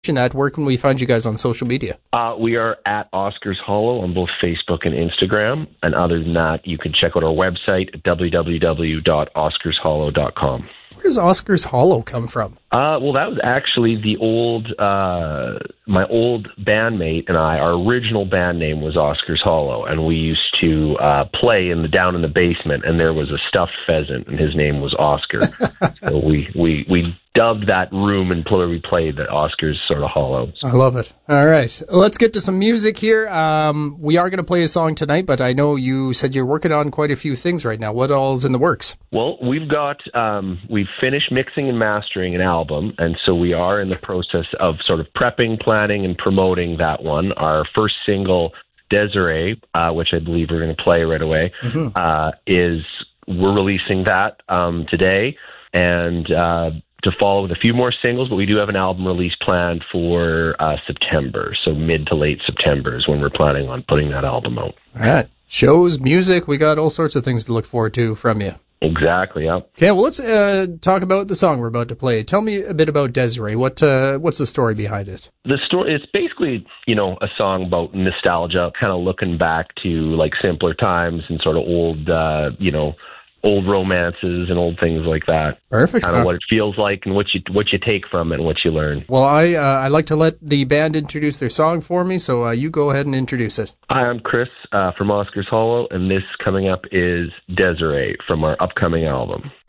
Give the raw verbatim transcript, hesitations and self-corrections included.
that, where can we find you guys on social media? Uh, we are at Oscars Hollow on both Facebook and Instagram. And other than that, you can check out our website at w w w dot oscars hollow dot com. Where does Oscars Hollow come from? Uh, well, that was actually the old, uh, my old bandmate and I, our original band name was Oscars Hollow, and we used to uh, play in the down in the basement, and there was a stuffed pheasant, and his name was Oscar. So we, we, we dubbed that room and where we played that Oscars sort of Hollow. I love it. All right. Let's get to some music here. Um, we are going to play a song tonight, but I know you said you're working on quite a few things right now. What all's in the works? Well, we've got, um, we've finished mixing and mastering an album, and so we are in the process of sort of prepping, planning, and promoting that one. Our first single, Desiree, uh, which I believe we're going to play right away, mm-hmm. uh, is, we're releasing that um, today, and uh, to follow with a few more singles, but we do have an album release planned for uh, September, so mid to late September is when we're planning on putting that album out. All right. Shows, music, we got all sorts of things to look forward to from you. Exactly, yeah. Okay, well, let's uh, talk about the song we're about to play. Tell me a bit about Desiree. What uh, What's the story behind it? The story is basically, you know, a song about nostalgia, kind of looking back to, like, simpler times and sort of old, uh, you know, old romances and old things like that. Perfect. Kind of what it feels like and what you what you take from it and what you learn. Well, I uh, I like to let the band introduce their song for me, so uh, you go ahead and introduce it. Hi, I'm Chris uh, from Oscars Hollow, and this coming up is Desiree from our upcoming album.